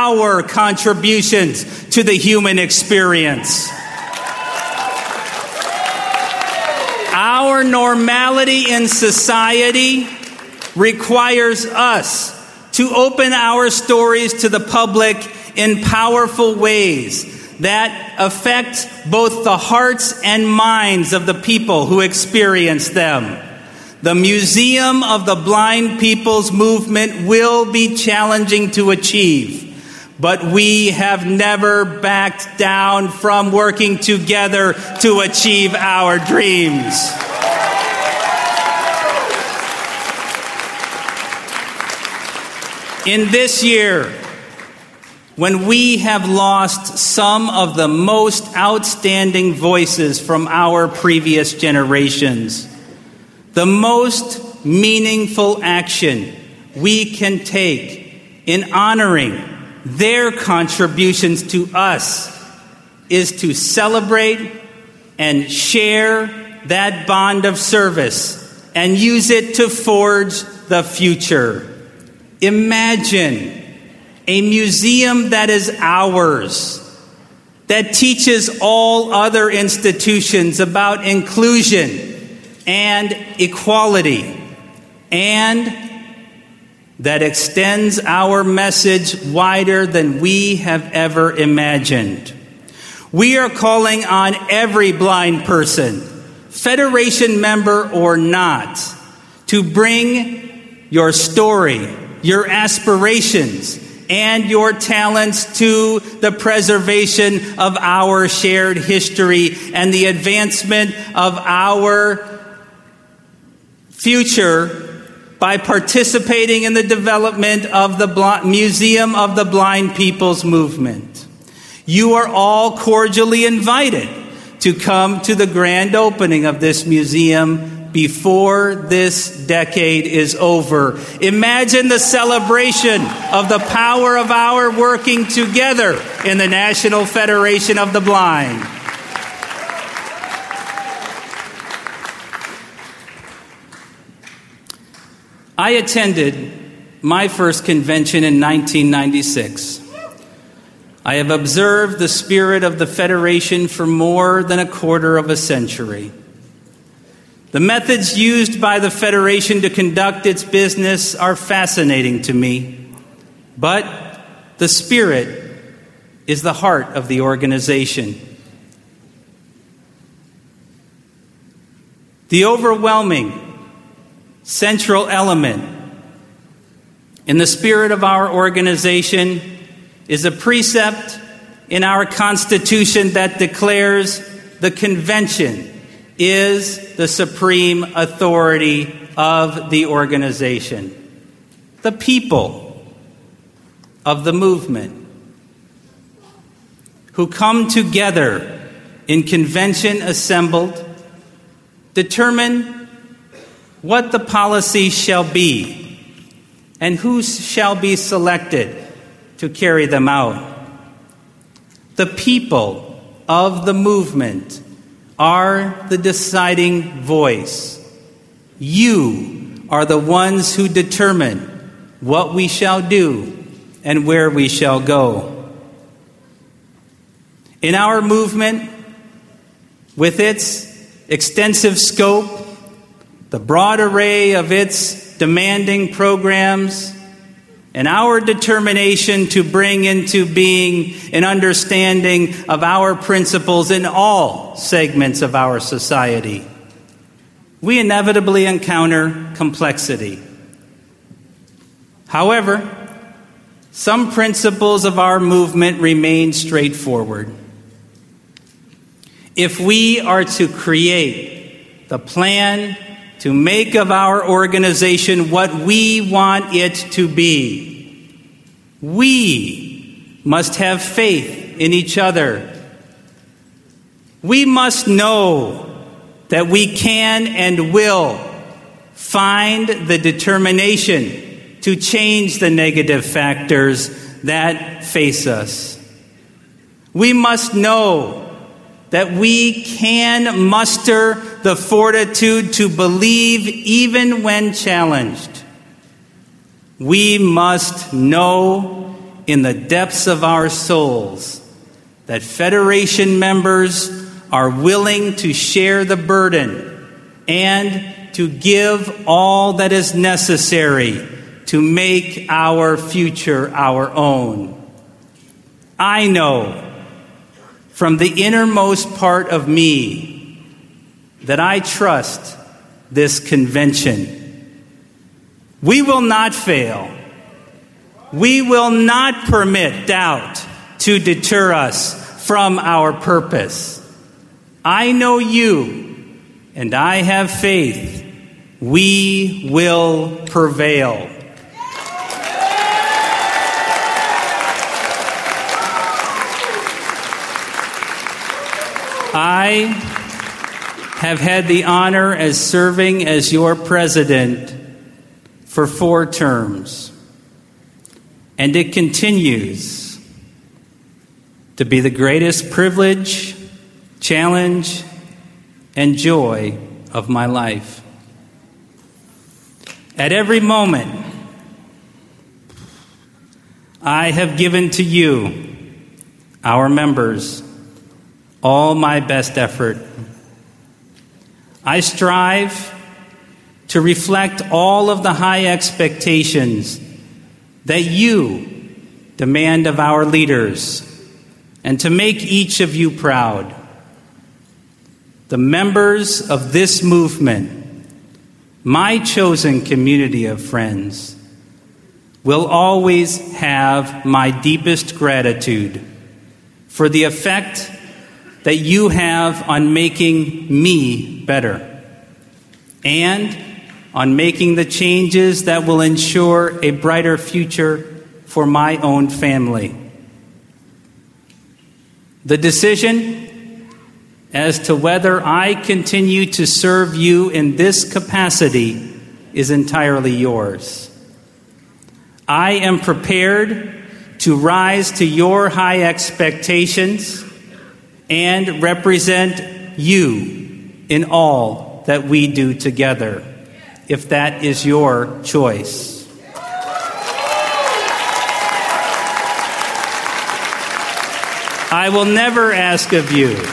our contributions to the human experience. Our normality in society requires us to open our stories to the public in powerful ways that affect both the hearts and minds of the people who experience them. The Museum of the Blind People's Movement will be challenging to achieve, but we have never backed down from working together to achieve our dreams. In this year, when we have lost some of the most outstanding voices from our previous generations, the most meaningful action we can take in honoring their contributions to us is to celebrate and share that bond of service and use it to forge the future. Imagine a museum that is ours, that teaches all other institutions about inclusion and equality, and that extends our message wider than we have ever imagined. We are calling on every blind person, Federation member or not, to bring your story, your aspirations, and your talents to the preservation of our shared history and the advancement of our future by participating in the development of the Museum of the Blind People's Movement. You are all cordially invited to come to the grand opening of this museum before this decade is over. Imagine the celebration of the power of our working together in the National Federation of the Blind. I attended my first convention in 1996. I have observed the spirit of the Federation for more than a quarter of a century. The methods used by the Federation to conduct its business are fascinating to me, but the spirit is the heart of the organization. The overwhelming central element in the spirit of our organization is a precept in our Constitution that declares the convention is the supreme authority of the organization. The people of the movement who come together in convention assembled determine what the policy shall be and who shall be selected to carry them out. The people of the movement are the deciding voice. You are the ones who determine what we shall do and where we shall go. In our movement, with its extensive scope, the broad array of its demanding programs, and our determination to bring into being an understanding of our principles in all segments of our society, we inevitably encounter complexity. However, some principles of our movement remain straightforward. If we are to create the plan to make of our organization what we want it to be, we must have faith in each other. We must know that we can and will find the determination to change the negative factors that face us. We must know that we can muster the fortitude to believe even when challenged. We must know in the depths of our souls that Federation members are willing to share the burden and to give all that is necessary to make our future our own. I know from the innermost part of me that I trust this convention. We will not fail. We will not permit doubt to deter us from our purpose. I know you, and I have faith. We will prevail. I have had the honor as serving as your president for 4 terms, and it continues to be the greatest privilege, challenge, and joy of my life. At every moment, I have given to you, our members, all my best effort. I strive to reflect all of the high expectations that you demand of our leaders, and to make each of you proud. The members of this movement, my chosen community of friends, will always have my deepest gratitude for the effect that you have on making me better and on making the changes that will ensure a brighter future for my own family. The decision as to whether I continue to serve you in this capacity is entirely yours. I am prepared to rise to your high expectations and represent you in all that we do together, if that is your choice. I will never ask of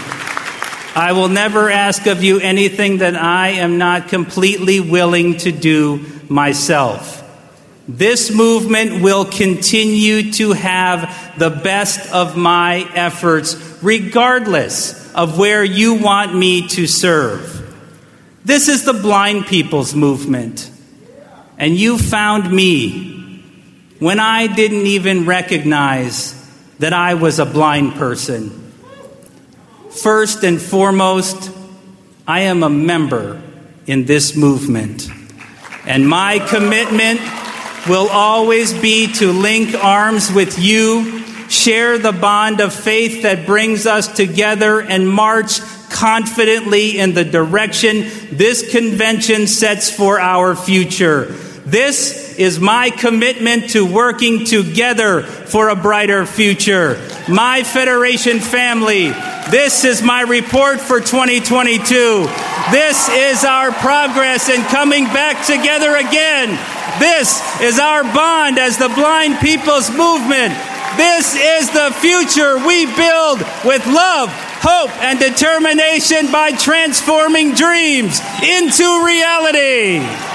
you anything that I am not completely willing to do myself. This movement will continue to have the best of my efforts, regardless of where you want me to serve. This is the blind people's movement, and you found me when I didn't even recognize that I was a blind person. First and foremost, I am a member in this movement, and my commitment will always be to link arms with you, share the bond of faith that brings us together, and march confidently in the direction this convention sets for our future. This is my commitment to working together for a brighter future. My Federation family, this is my report for 2022. This is our progress in coming back together again. This is our bond as the blind people's movement. This is the future we build with love, hope, and determination by transforming dreams into reality.